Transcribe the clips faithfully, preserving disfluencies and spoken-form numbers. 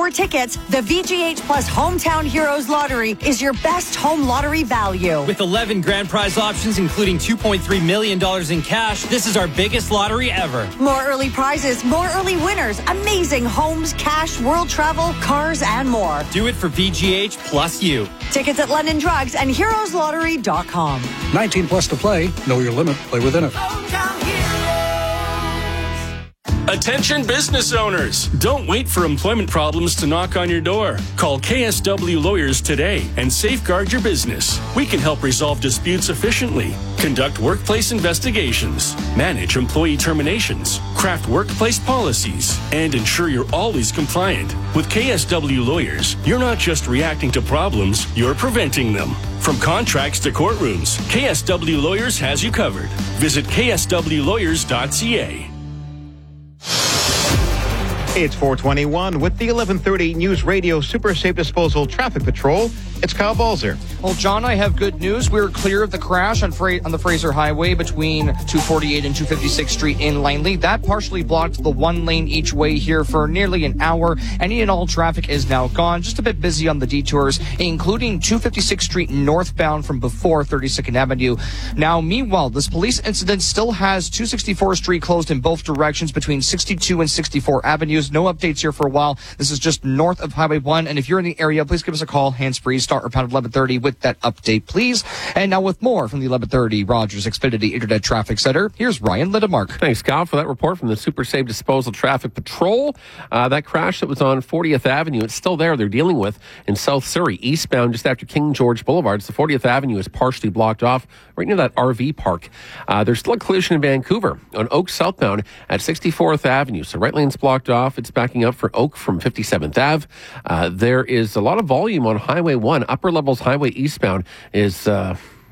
more tickets, the V G H Plus Hometown Heroes Lottery is your best home lottery value. With eleven grand prize options, including two point three million dollars in cash, this is our biggest lottery ever. More early prizes, more early winners, amazing homes, cash, world travel, cars, and more. Do it for V G H plus you. Tickets at London Drugs and heroes lottery dot com. nineteen plus to play. Know your limit. Play within it. Attention business owners. Don't wait for employment problems to knock on your door. Call K S W Lawyers today and safeguard your business. We can help resolve disputes efficiently, conduct workplace investigations, manage employee terminations, craft workplace policies, and ensure you're always compliant. With K S W Lawyers, you're not just reacting to problems, you're preventing them. From contracts to courtrooms, K S W Lawyers has you covered. Visit K S W lawyers dot C A. It's four twenty-one with the eleven thirty News Radio Super Safe Disposal Traffic Patrol. It's Kyle Balzer. Well, John, I have good news. We're clear of the crash on, Fra- on the Fraser Highway between two forty-eight and two fifty-sixth Street in Langley. That partially blocked the one lane each way here for nearly an hour. Any and all traffic is now gone. Just a bit busy on the detours, including two fifty-sixth Street northbound from before thirty-second Avenue. Now, meanwhile, this police incident still has two sixty-fourth Street closed in both directions between sixty-two and sixty-four Avenues. No updates here for a while. This is just north of Highway one. And if you're in the area, please give us a call, hands-free, start or pound eleven thirty with that update, please. And now with more from the eleven thirty Rogers Xfinity Internet Traffic Center, here's Ryan Lidemark. Thanks, Kyle, for that report from the Super Safe Disposal Traffic Patrol. Uh, that crash that was on fortieth Avenue, it's still there. They're dealing with in South Surrey, eastbound just after King George Boulevard. So fortieth Avenue is partially blocked off right near that R V park. Uh, there's still a collision in Vancouver on Oak southbound at sixty-fourth Avenue. So right lane's blocked off. It's backing up for Oak from fifty-seventh Avenue. Uh, there is a lot of volume on Highway one. Upper Levels Highway eastbound is uh,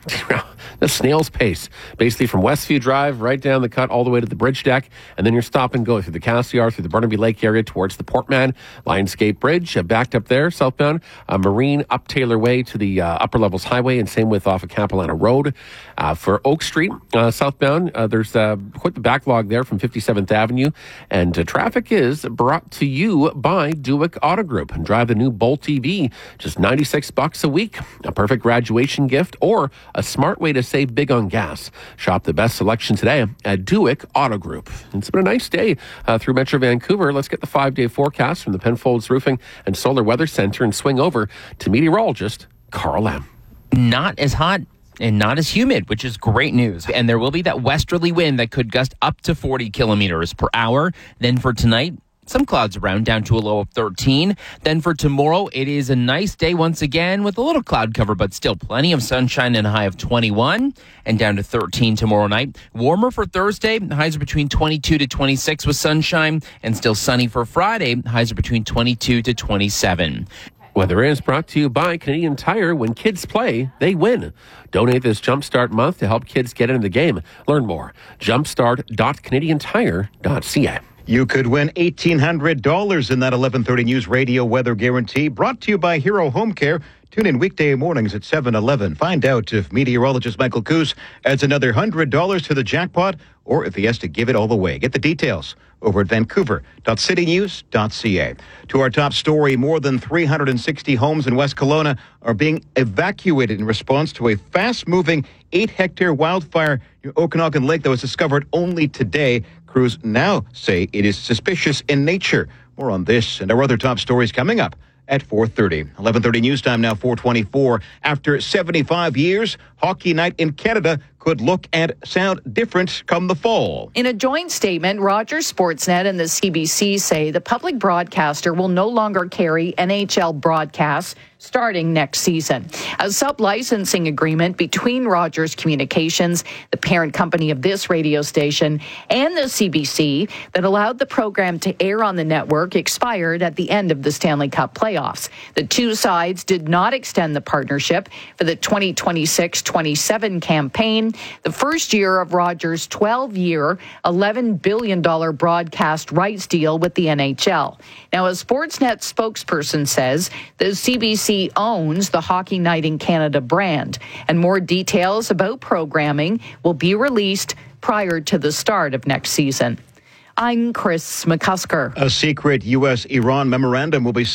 the snail's pace, basically from Westview Drive right down the cut all the way to the bridge deck, and then you're stop and go through the Cassiar, through the Burnaby Lake area towards the Portman Lionsgate Bridge, uh, backed up there southbound, uh, Marine up Taylor Way to the uh, Upper Levels Highway, and same with off of Capilano Road. Uh, for Oak Street uh, southbound, uh, there's uh, quite the backlog there from fifty-seventh Avenue, and uh, traffic is brought to you by Duick Auto Group. And drive the new Bolt E V, just ninety-six bucks a week, a perfect graduation gift or a smart way to save big on gas. Shop the best selection today at Duick Auto Group. It's been a nice day uh, through Metro Vancouver. Let's get the five-day forecast from the Penfolds Roofing and Solar Weather Center and swing over to meteorologist Carl Lam. Not as hot and not as humid, which is great news. And there will be that westerly wind that could gust up to forty kilometers per hour. Then for tonight, some clouds around, down to a low of thirteen. Then for tomorrow, it is a nice day once again with a little cloud cover, but still plenty of sunshine and a high of twenty-one, and down to thirteen tomorrow night. Warmer for Thursday, highs are between twenty-two to twenty-six with sunshine, and still sunny for Friday, highs are between twenty-two to twenty-seven. Weather is brought to you by Canadian Tire. When kids play, they win. Donate this Jumpstart month to help kids get into the game. Learn more. jumpstart dot canadian tire dot c a. You could win eighteen hundred dollars in that eleven thirty News Radio Weather Guarantee, brought to you by Hero Home Care. Tune in weekday mornings at seven eleven. Find out if meteorologist Michael Coos adds another one hundred dollars to the jackpot or if he has to give it all away. Get the details over at vancouver dot city news dot c a. To our top story, more than three hundred sixty homes in West Kelowna are being evacuated in response to a fast-moving eight-hectare wildfire near Okanagan Lake that was discovered only today. Crews now say it is suspicious in nature. More on this and our other top stories coming up at four thirty. eleven thirty news time now, four twenty-four. After seventy-five years, Hockey Night in Canada could look and sound different come the fall. In a joint statement, Rogers Sportsnet and the C B C say the public broadcaster will no longer carry N H L broadcasts starting next season. A sub-licensing agreement between Rogers Communications, the parent company of this radio station, and the C B C that allowed the program to air on the network expired at the end of the Stanley Cup playoffs. The two sides did not extend the partnership for the twenty twenty-six twenty-seven campaign, the first year of Rogers' twelve-year, eleven billion dollars broadcast rights deal with the N H L. Now, a Sportsnet spokesperson says the C B C owns the Hockey Night in Canada brand, and more details about programming will be released prior to the start of next season. I'm Chris McCusker. A secret U S Iran memorandum will be